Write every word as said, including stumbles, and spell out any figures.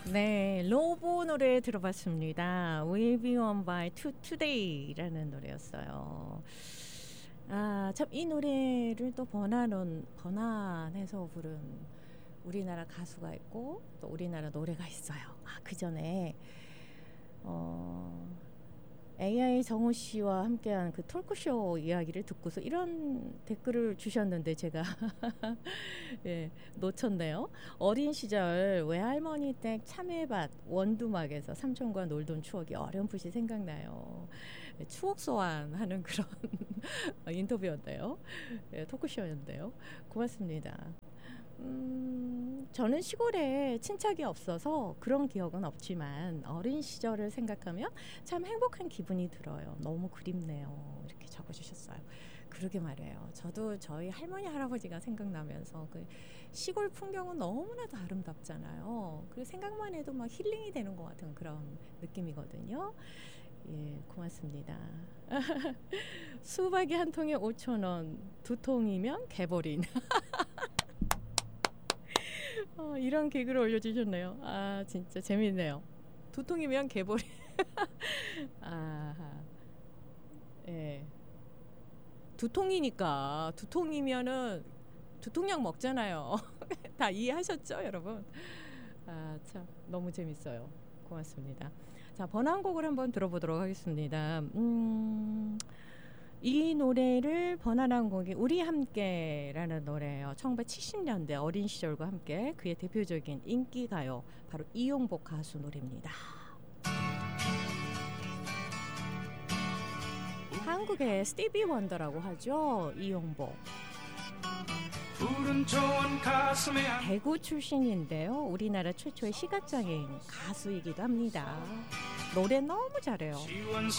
네, 로보 노래 들어봤습니다. We'll Be One by To Today라는 노래였어요. 아, 참 이 노래를 또 번안은 번안해서 부른 우리나라 가수가 있고 또 우리나라 노래가 있어요. 아, 그 전에 어, 에이아이 정우 씨와 함께한 그 토크쇼 이야기를 듣고서 이런 댓글을 주셨는데 제가 예, 놓쳤네요. 어린 시절 외할머니 댁 참외밭 원두막에서 삼촌과 놀던 추억이 어렴풋이 생각나요. 예, 추억 소환하는 그런 인터뷰였네요. 예, 토크쇼였는데요. 고맙습니다. 음, 저는 시골에 친척이 없어서 그런 기억은 없지만 어린 시절을 생각하면 참 행복한 기분이 들어요. 너무 그립네요. 이렇게 적어주셨어요. 그러게 말이에요. 저도 저희 할머니 할아버지가 생각나면서 그 시골 풍경은 너무나도 아름답잖아요. 그 생각만 해도 막 힐링이 되는 것 같은 그런 느낌이거든요. 예, 고맙습니다. 수박이 한 통에 오천 원, 두 통이면 개버린. 어, 이런 개그를 올려주셨네요. 아, 진짜 재밌네요. 두 통이면 개버린. 아, 예. 두 통이니까 두 통이면은 두 통약 먹잖아요. 다 이해하셨죠, 여러분? 아, 참 너무 재밌어요. 고맙습니다. 자, 번안곡을 한번 들어보도록 하겠습니다. 음. 이 노래를 번안한 곡이 우리 함께라는 노래예요. 천구백칠십 년대 어린 시절과 함께 그의 대표적인 인기 가요 바로 이용복 가수 노래입니다. 한국의 스티비 원더라고 하죠. 이용복. 대구 출신인데요. 우리나라 최초의 시각장애인 가수이기도 합니다. 노래 너무 잘해요.